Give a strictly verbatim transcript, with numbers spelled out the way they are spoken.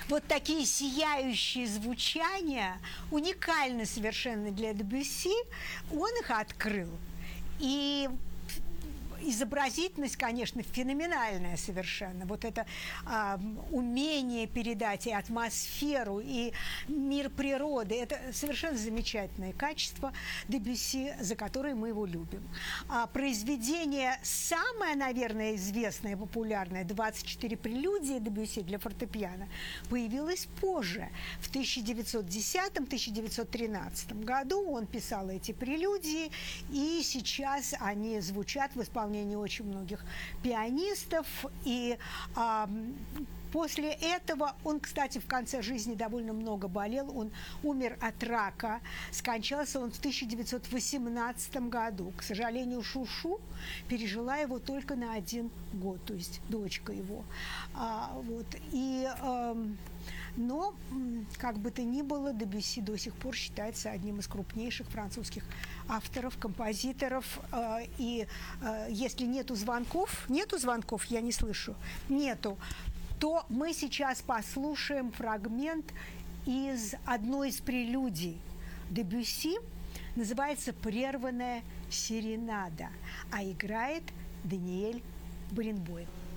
вот такие сияющие звучания, уникальны совершенно для Дебюсси, он их открыл. И изобразительность, конечно, феноменальная совершенно. Вот это э, умение передать и атмосферу, и мир природы. Это совершенно замечательное качество Дебюсси, за которое мы его любим. А произведение самое, наверное, известное, популярное, двадцать четыре прелюдии Дебюсси для фортепиано, появилось позже. В тысяча девятьсот десятом — тысяча девятьсот тринадцатом году он писал эти прелюдии, и сейчас они звучат в исполнении очень многих пианистов. И а, после этого он, кстати, в конце жизни довольно много болел. Он умер от рака. Скончался он в тысяча девятьсот восемнадцатом году. К сожалению, Шушу пережила его только на один год, то есть дочка его. А, вот. И... А, но, как бы то ни было, Дебюсси до сих пор считается одним из крупнейших французских авторов, композиторов. И если нету звонков, нету звонков, я не слышу, нету, то мы сейчас послушаем фрагмент из одной из прелюдий Дебюсси. Называется «Прерванная серенада», а играет Даниэль Баренбойм.